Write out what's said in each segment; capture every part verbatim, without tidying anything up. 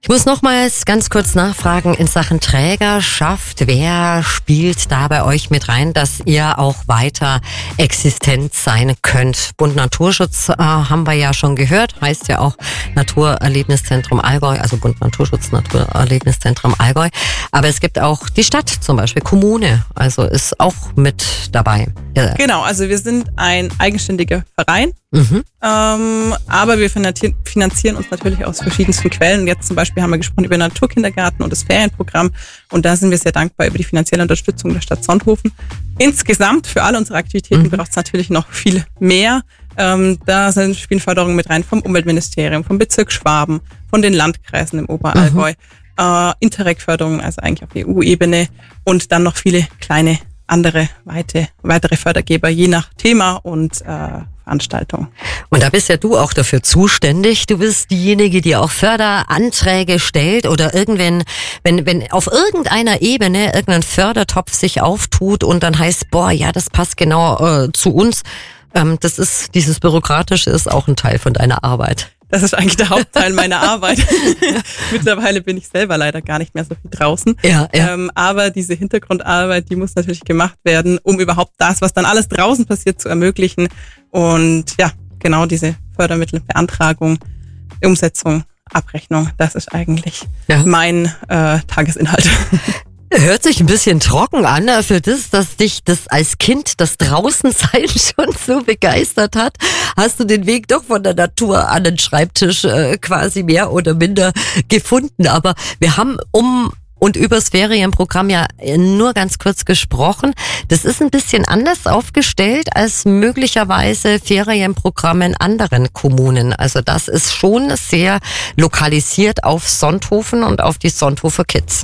Ich muss nochmals ganz kurz nachfragen in Sachen Trägerschaft. Wer spielt da bei euch mit rein, dass ihr auch weiter existent sein könnt? Bund Naturschutz äh, haben wir ja schon gehört, heißt ja auch Naturerlebniszentrum Allgäu, also Bund Naturschutz Naturerlebniszentrum Allgäu. Aber es gibt auch die Stadt zum Beispiel, Kommune, also ist auch mit dabei. Ja. Genau, also wir sind ein eigenständiger Verein. Mhm. Ähm, aber wir finanzieren uns natürlich aus verschiedensten Quellen. Jetzt zum Beispiel haben wir gesprochen über den Naturkindergarten und das Ferienprogramm. Und da sind wir sehr dankbar über die finanzielle Unterstützung der Stadt Sonthofen. Insgesamt für alle unsere Aktivitäten mhm. braucht es natürlich noch viel mehr. Ähm, da sind, spielen Förderungen mit rein vom Umweltministerium, vom Bezirk Schwaben, von den Landkreisen im Oberallgäu, mhm. äh, Interreg-Förderungen, also eigentlich auf E U-Ebene und dann noch viele kleine andere weite, weitere Fördergeber, je nach Thema und äh, Veranstaltung. Und da bist ja du auch dafür zuständig. Du bist diejenige, die auch Förderanträge stellt oder irgendwann, wenn, wenn auf irgendeiner Ebene irgendein Fördertopf sich auftut und dann heißt, boah, ja, das passt genau äh, zu uns. Ähm, das ist, dieses Bürokratische ist auch ein Teil von deiner Arbeit. Das ist eigentlich der Hauptteil meiner Arbeit. Mittlerweile bin ich selber leider gar nicht mehr so viel draußen. Ja, ja. Ähm, aber diese Hintergrundarbeit, die muss natürlich gemacht werden, um überhaupt das, was dann alles draußen passiert, zu ermöglichen. Und ja, genau diese Fördermittelbeantragung, Umsetzung, Abrechnung, das ist eigentlich ja. mein äh, Tagesinhalt. Hört sich ein bisschen trocken an für das, dass dich das als Kind, das Draußensein schon so begeistert hat. Hast du den Weg doch von der Natur an den Schreibtisch äh, quasi mehr oder minder gefunden. Aber wir haben um und übers Ferienprogramm ja nur ganz kurz gesprochen. Das ist ein bisschen anders aufgestellt als möglicherweise Ferienprogramme in anderen Kommunen. Also das ist schon sehr lokalisiert auf Sonthofen und auf die Sonthofer Kids.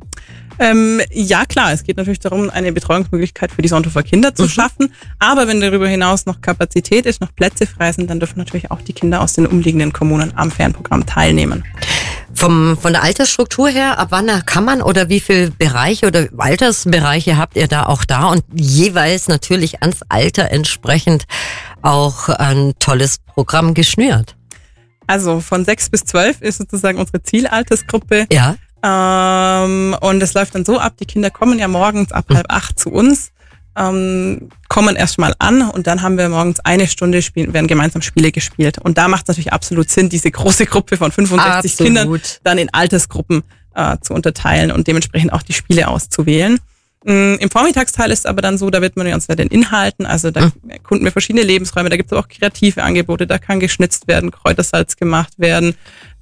Ähm, ja, klar, es geht natürlich darum, eine Betreuungsmöglichkeit für die Sonthofer Kinder zu mhm. schaffen. Aber wenn darüber hinaus noch Kapazität ist, noch Plätze frei sind, dann dürfen natürlich auch die Kinder aus den umliegenden Kommunen am Ferienprogramm teilnehmen. Vom, von der Altersstruktur her, ab wann kann man oder wie viele Bereiche oder Altersbereiche habt ihr da auch da und jeweils natürlich ans Alter entsprechend auch ein tolles Programm geschnürt? Also von sechs bis zwölf ist sozusagen unsere Zielaltersgruppe. Ja. Ähm, und es läuft dann so ab, die Kinder kommen ja morgens ab halb acht zu uns, ähm, kommen erst mal an und dann haben wir morgens eine Stunde, spielen, werden gemeinsam Spiele gespielt. Und da macht es natürlich absolut Sinn, diese große Gruppe von fünfundsechzig absolut. Kindern dann in Altersgruppen äh, zu unterteilen und dementsprechend auch die Spiele auszuwählen. Im Vormittagsteil ist es aber dann so, da widmen wir uns ja den Inhalten, also da erkunden wir verschiedene Lebensräume, da gibt es auch kreative Angebote, da kann geschnitzt werden, Kräutersalz gemacht werden,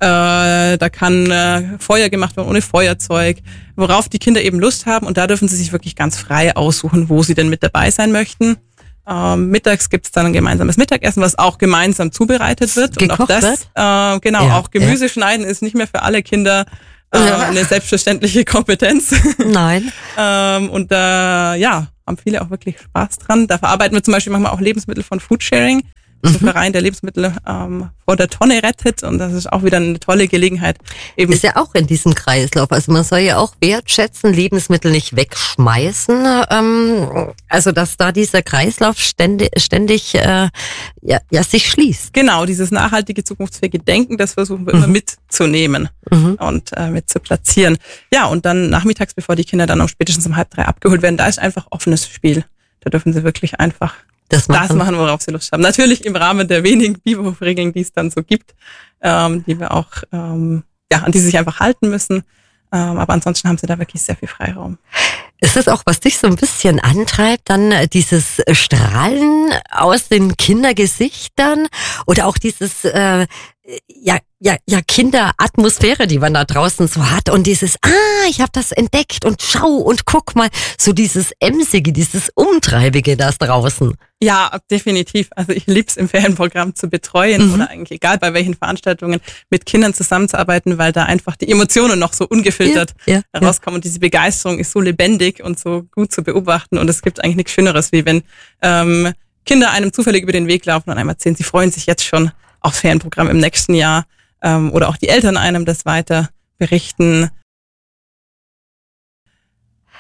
äh, da kann äh, Feuer gemacht werden ohne Feuerzeug, worauf die Kinder eben Lust haben und da dürfen sie sich wirklich ganz frei aussuchen, wo sie denn mit dabei sein möchten. Ähm, mittags gibt's dann ein gemeinsames Mittagessen, was auch gemeinsam zubereitet wird. Gekocht und auch das, äh, genau, ja, auch Gemüse ja. schneiden ist nicht mehr für alle Kinder Ja. eine selbstverständliche Kompetenz. Nein. ähm, und da, ja, haben viele auch wirklich Spaß dran. Da verarbeiten wir zum Beispiel manchmal auch Lebensmittel von Foodsharing. Das ist ein Verein, der Lebensmittel ähm, vor der Tonne rettet und das ist auch wieder eine tolle Gelegenheit. Eben ist ja auch in diesem Kreislauf. Also man soll ja auch wertschätzen, Lebensmittel nicht wegschmeißen. Ähm, also dass da dieser Kreislauf ständig, ständig äh, ja, ja, sich schließt. Genau, dieses nachhaltige, zukunftsfähige Denken, das versuchen wir mhm. immer mitzunehmen mhm. und äh, mit zu platzieren. Ja, und dann nachmittags, bevor die Kinder dann um spätestens um halb drei abgeholt werden, da ist einfach offenes Spiel. Da dürfen sie wirklich einfach Das machen. das machen, worauf sie Lust haben. Natürlich im Rahmen der wenigen Biberhof-Regeln, die es dann so gibt, ähm, die wir auch, ähm, ja, an die sie sich einfach halten müssen. Ähm, aber ansonsten haben sie da wirklich sehr viel Freiraum. Ist das auch, was dich so ein bisschen antreibt, dann dieses Strahlen aus den Kindergesichtern oder auch dieses, äh, ja, ja, ja, Kinderatmosphäre, die man da draußen so hat und dieses, ah, ich habe das entdeckt und schau und guck mal, so dieses Emsige, dieses Umtreibige da draußen. Ja, definitiv. Also ich lieb's im Ferienprogramm zu betreuen Mhm. oder eigentlich egal bei welchen Veranstaltungen mit Kindern zusammenzuarbeiten, weil da einfach die Emotionen noch so ungefiltert Ja, ja, herauskommen und diese Begeisterung ist so lebendig und so gut zu beobachten und es gibt eigentlich nichts Schöneres, wie wenn ähm, Kinder einem zufällig über den Weg laufen und einem erzählen, sie freuen sich jetzt schon aufs Ferienprogramm im nächsten Jahr ähm, oder auch die Eltern einem das weiter berichten.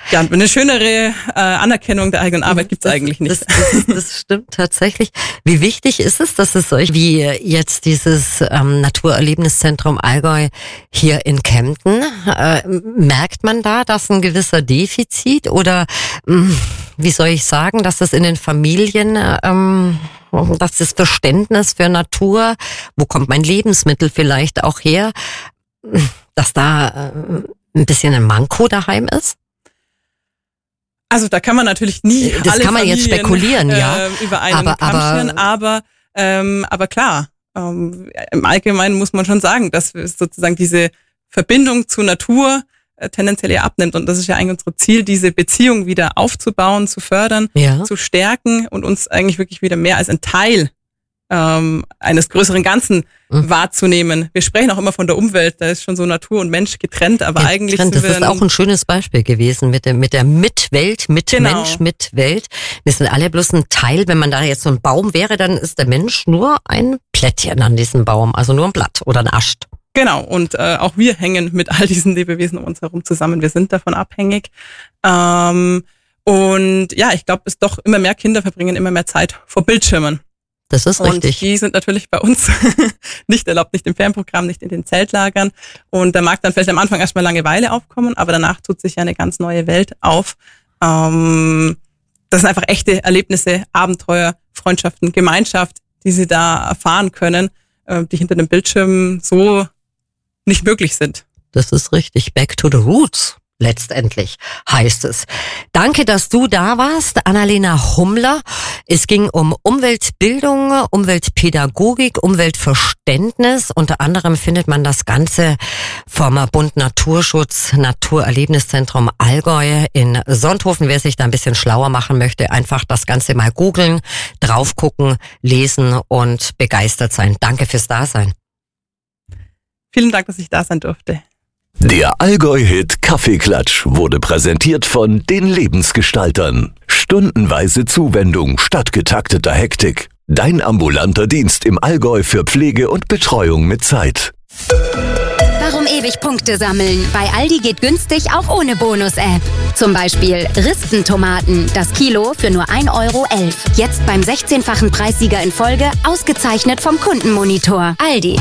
Ja, eine schönere äh, Anerkennung der eigenen Arbeit gibt's das, eigentlich nicht. Das, das, das stimmt tatsächlich. Wie wichtig ist es, dass es euch wie jetzt dieses ähm, Naturerlebniszentrum Allgäu hier in Kempten, äh, merkt man da, dass ein gewisser Defizit oder mh, wie soll ich sagen, dass es in den Familien, ähm, dass das Verständnis für Natur, wo kommt mein Lebensmittel vielleicht auch her, dass da äh, ein bisschen ein Manko daheim ist? Also da kann man natürlich nie das alle kann man Familien, jetzt spekulieren, ja. äh, über einen aber, Kamm scheren, aber, aber, ähm, aber klar, ähm, im Allgemeinen muss man schon sagen, dass sozusagen diese Verbindung zur Natur äh, tendenziell eher abnimmt. Und das ist ja eigentlich unser Ziel, diese Beziehung wieder aufzubauen, zu fördern, ja. zu stärken und uns eigentlich wirklich wieder mehr als ein Teil ähm, eines größeren Ganzen mhm. wahrzunehmen. Wir sprechen auch immer von der Umwelt, da ist schon so Natur und Mensch getrennt, aber getrennt. eigentlich sind das wir ist auch ein schönes Beispiel gewesen mit der, mit der Mitwelt, mit genau. Mensch, mit Welt. Wir sind alle bloß ein Teil. Wenn man da jetzt so ein Baum wäre, dann ist der Mensch nur ein Plättchen an diesem Baum, also nur ein Blatt oder ein Ast. Genau, und äh, auch wir hängen mit all diesen Lebewesen um uns herum zusammen. Wir sind davon abhängig. Ähm, und ja, ich glaube, es doch immer mehr Kinder verbringen immer mehr Zeit vor Bildschirmen. Das ist und richtig. Die sind natürlich bei uns nicht erlaubt, nicht im Fernprogramm, nicht in den Zeltlagern. Und da mag dann vielleicht am Anfang erstmal Langeweile aufkommen, aber danach tut sich ja eine ganz neue Welt auf. Ähm, das sind einfach echte Erlebnisse, Abenteuer, Freundschaften, Gemeinschaft, die sie da erfahren können, äh, die hinter dem Bildschirm so nicht möglich sind. Das ist richtig. Back to the roots. Letztendlich heißt es. Danke, dass du da warst, Annalena Hummler. Es ging um Umweltbildung, Umweltpädagogik, Umweltverständnis. Unter anderem findet man das Ganze vom Bund Naturschutz, Naturerlebniszentrum Allgäu in Sonthofen. Wer sich da ein bisschen schlauer machen möchte, einfach das Ganze mal googeln, drauf gucken, lesen und begeistert sein. Danke fürs Dasein. Vielen Dank, dass ich da sein durfte. Der Allgäu-Hit Kaffeeklatsch wurde präsentiert von den Lebensgestaltern. Stundenweise Zuwendung statt getakteter Hektik. Dein ambulanter Dienst im Allgäu für Pflege und Betreuung mit Zeit. Warum ewig Punkte sammeln? Bei Aldi geht günstig auch ohne Bonus-App. Zum Beispiel Rispentomaten, das Kilo für nur ein Euro elf. Jetzt beim sechzehnfachen Preissieger in Folge, ausgezeichnet vom Kundenmonitor. Aldi.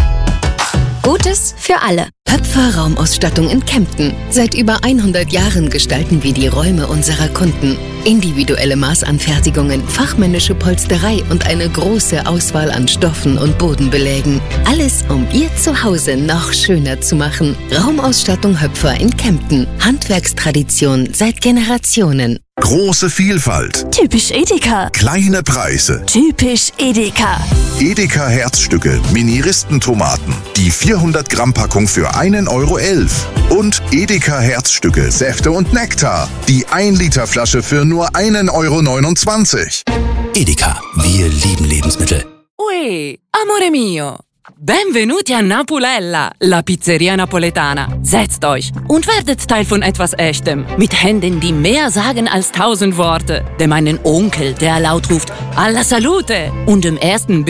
Gutes für alle. Höpfer Raumausstattung in Kempten. Seit über hundert Jahren gestalten wir die Räume unserer Kunden. Individuelle Maßanfertigungen, fachmännische Polsterei und eine große Auswahl an Stoffen und Bodenbelägen. Alles, um Ihr Zuhause noch schöner zu machen. Raumausstattung Höpfer in Kempten. Handwerkstradition seit Generationen. Große Vielfalt. Typisch Edeka. Kleine Preise. Typisch Edeka. Edeka Herzstücke, Mini-Ristentomaten. Die vierhundert Gramm Packung für einen Euro elf. Und Edeka Herzstücke, Säfte und Nektar. Die ein Liter Flasche für nur einen Euro neunundzwanzig. Edeka, wir lieben Lebensmittel. Ui, amore mio. Benvenuti a Napulella, la Pizzeria Napoletana. Setzt euch und werdet Teil von etwas Echtem. Mit Händen, die mehr sagen als tausend Worte. Dem einen Onkel, der laut ruft, alla salute. Und dem ersten